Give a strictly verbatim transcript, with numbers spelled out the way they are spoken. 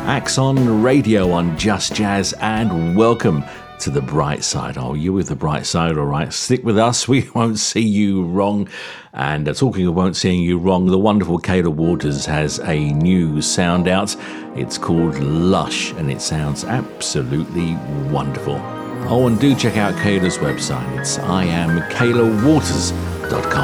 Axon Radio on Just Jazz, and welcome to the bright side. Oh, you're with the bright side, all right. Stick with us. We won't see you wrong. And uh, talking of won't seeing you wrong, the wonderful Kayla Waters has a new sound out. It's called Lush, and it sounds absolutely wonderful. Oh, and do check out Kayla's website. It's I am kayla waters dot com.